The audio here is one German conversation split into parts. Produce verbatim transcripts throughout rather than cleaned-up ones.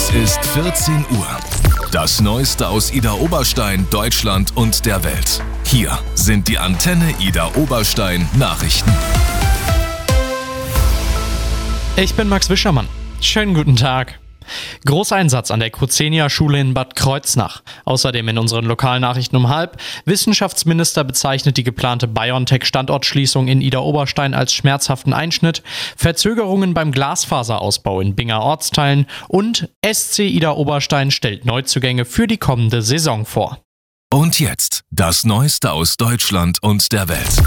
Es ist vierzehn Uhr. Das Neueste aus Idar Oberstein, Deutschland und der Welt. Hier sind die Antenne Idar Oberstein Nachrichten. Ich bin Max Wischermann. Schönen guten Tag. Großeinsatz an der Krucenia-Schule in Bad Kreuznach. Außerdem in unseren Lokalnachrichten um halb. Wissenschaftsminister bezeichnet die geplante BioNTech-Standortschließung in Idar Oberstein als schmerzhaften Einschnitt. Verzögerungen beim Glasfaserausbau in Binger Ortsteilen. Und S C Idar Oberstein stellt Neuzugänge für die kommende Saison vor. Und jetzt das Neueste aus Deutschland und der Welt.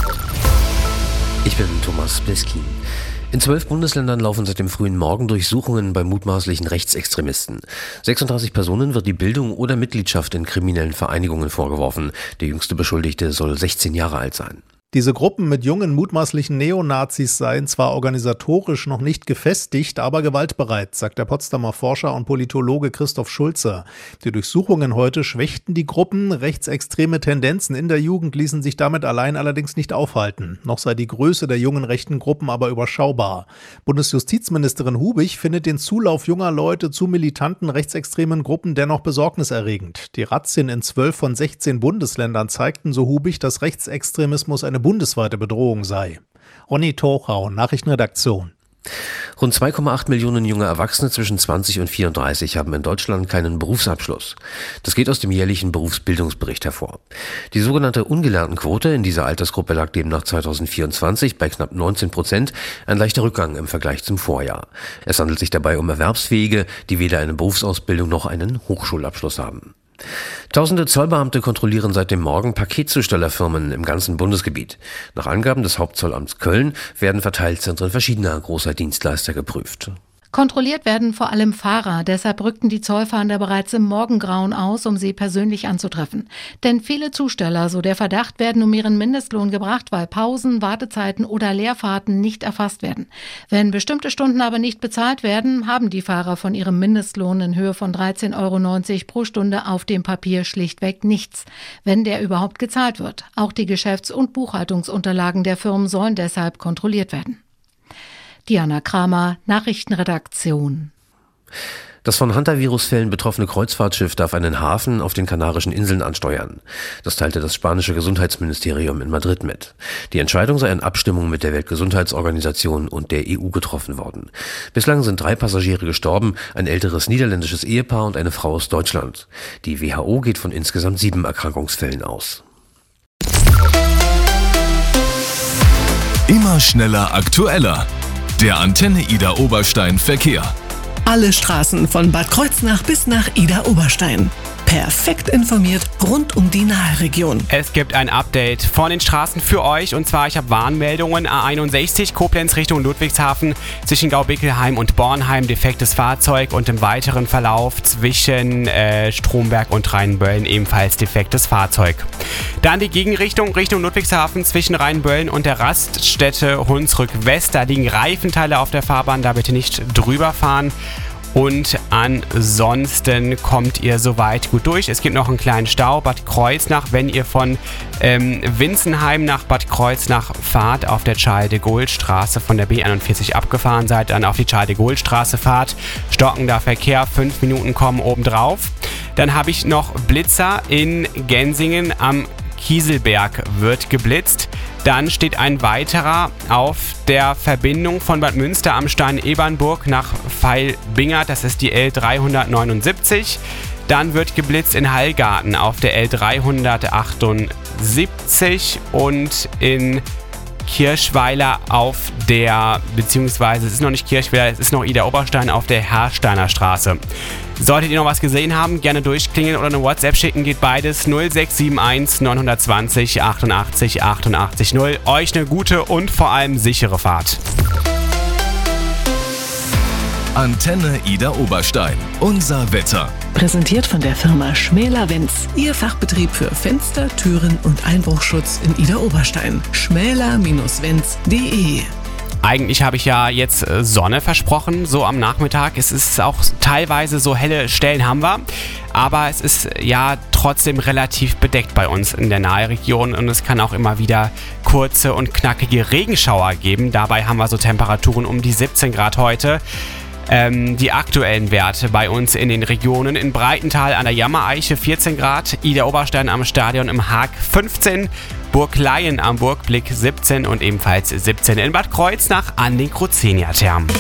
Ich bin Thomas Bliskin. In zwölf Bundesländern laufen seit dem frühen Morgen Durchsuchungen bei mutmaßlichen Rechtsextremisten. sechsunddreißig Personen wird die Bildung oder Mitgliedschaft in kriminellen Vereinigungen vorgeworfen. Der jüngste Beschuldigte soll sechzehn Jahre alt sein. Diese Gruppen mit jungen mutmaßlichen Neonazis seien zwar organisatorisch noch nicht gefestigt, aber gewaltbereit, sagt der Potsdamer Forscher und Politologe Christoph Schulze. Die Durchsuchungen heute schwächten die Gruppen. Rechtsextreme Tendenzen in der Jugend ließen sich damit allein allerdings nicht aufhalten. Noch sei die Größe der jungen rechten Gruppen aber überschaubar. Bundesjustizministerin Hubich findet den Zulauf junger Leute zu militanten rechtsextremen Gruppen dennoch besorgniserregend. Die Razzien in zwölf von sechzehn Bundesländern zeigten, so Hubich, dass Rechtsextremismus eine bundesweite Bedrohung sei. Ronny Tochau, Nachrichtenredaktion. Rund zwei Komma acht Millionen junge Erwachsene zwischen zwanzig und vierunddreißig haben in Deutschland keinen Berufsabschluss. Das geht aus dem jährlichen Berufsbildungsbericht hervor. Die sogenannte Ungelerntenquote in dieser Altersgruppe lag demnach zweitausendvierundzwanzig bei knapp neunzehn Prozent, ein leichter Rückgang im Vergleich zum Vorjahr. Es handelt sich dabei um Erwerbsfähige, die weder eine Berufsausbildung noch einen Hochschulabschluss haben. Tausende Zollbeamte kontrollieren seit dem Morgen Paketzustellerfirmen im ganzen Bundesgebiet. Nach Angaben des Hauptzollamts Köln werden Verteilzentren verschiedener großer Dienstleister geprüft. Kontrolliert werden vor allem Fahrer, deshalb rückten die Zollfahnder bereits im Morgengrauen aus, um sie persönlich anzutreffen. Denn viele Zusteller, so der Verdacht, werden um ihren Mindestlohn gebracht, weil Pausen, Wartezeiten oder Leerfahrten nicht erfasst werden. Wenn bestimmte Stunden aber nicht bezahlt werden, haben die Fahrer von ihrem Mindestlohn in Höhe von dreizehn Euro neunzig pro Stunde auf dem Papier schlichtweg nichts, wenn der überhaupt gezahlt wird. Auch die Geschäfts- und Buchhaltungsunterlagen der Firmen sollen deshalb kontrolliert werden. Diana Kramer, Nachrichtenredaktion. Das von Hantavirusfällen betroffene Kreuzfahrtschiff darf einen Hafen auf den Kanarischen Inseln ansteuern. Das teilte das spanische Gesundheitsministerium in Madrid mit. Die Entscheidung sei in Abstimmung mit der Weltgesundheitsorganisation und der E U getroffen worden. Bislang sind drei Passagiere gestorben, ein älteres niederländisches Ehepaar und eine Frau aus Deutschland. Die W H O geht von insgesamt sieben Erkrankungsfällen aus. Immer schneller, aktueller. Der Antenne Idar Oberstein Verkehr. Alle Straßen von Bad Kreuznach bis nach Idar Oberstein. Perfekt informiert rund um die Naheregion. Es gibt ein Update von den Straßen für euch und zwar, ich habe Warnmeldungen. A einundsechzig Koblenz Richtung Ludwigshafen zwischen Gaubickelheim und Bornheim defektes Fahrzeug und im weiteren Verlauf zwischen äh, Stromberg und Rheinböllen ebenfalls defektes Fahrzeug. Dann die Gegenrichtung Richtung Ludwigshafen zwischen Rheinböllen und der Raststätte Hunsrück West. Da liegen Reifenteile auf der Fahrbahn, da bitte nicht drüber fahren. Und ansonsten kommt ihr soweit gut durch. Es gibt noch einen kleinen Stau, Bad Kreuznach, wenn ihr von ähm, Winzenheim nach Bad Kreuznach fahrt, auf der Charles-de-Gaulle-Straße von der B einundvierzig abgefahren seid, dann auf die Charles-de-Gaulle-Straße fahrt. Stockender Verkehr, fünf Minuten kommen obendrauf. Dann habe ich noch Blitzer in Gensingen am Kieselberg wird geblitzt. Dann steht ein weiterer auf der Verbindung von Bad Münster am Stein-Ebernburg nach Veil-Bingert. Das ist die L dreihundertneunundsiebzig. Dann wird geblitzt in Hallgarten auf der L dreihundertachtundsiebzig und in Kirchweiler auf der, beziehungsweise es ist noch nicht Kirchweiler, es ist noch Idar Oberstein auf der Hersteiner Straße. Solltet ihr noch was gesehen haben, gerne durchklingeln oder eine WhatsApp schicken, geht beides null sechs sieben eins neun zwei null achtundachtzig achtundachtzig null. Euch eine gute und vor allem sichere Fahrt. Antenne Idar Oberstein. Unser Wetter. Präsentiert von der Firma Schmäler-Wenz. Ihr Fachbetrieb für Fenster, Türen und Einbruchschutz in Idar Oberstein. schmäler Bindestrich wenz punkt de. Eigentlich habe ich ja jetzt Sonne versprochen, so am Nachmittag. Es ist auch teilweise so helle Stellen haben wir, aber es ist ja trotzdem relativ bedeckt bei uns in der Naheregion und es kann auch immer wieder kurze und knackige Regenschauer geben. Dabei haben wir so Temperaturen um die siebzehn Grad heute. Ähm, die aktuellen Werte bei uns in den Regionen: in Breitental an der Jammereiche vierzehn Grad, Ida Oberstein am Stadion im Haag fünfzehn, Burgleien am Burgblick siebzehn und ebenfalls siebzehn in Bad Kreuznach an den Crozenia-Thermen.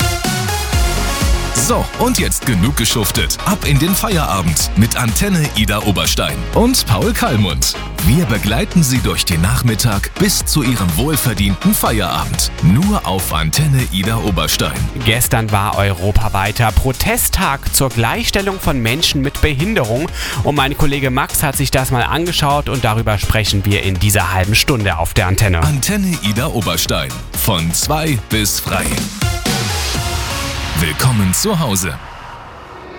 So, und jetzt genug geschuftet. Ab in den Feierabend mit Antenne Ida Oberstein und Paul Kallmund. Wir begleiten Sie durch den Nachmittag bis zu Ihrem wohlverdienten Feierabend. Nur auf Antenne Ida Oberstein. Gestern war europaweiter Protesttag zur Gleichstellung von Menschen mit Behinderung. Und mein Kollege Max hat sich das mal angeschaut und darüber sprechen wir in dieser halben Stunde auf der Antenne. Antenne Ida Oberstein. Von zwei bis frei. Willkommen zu Hause.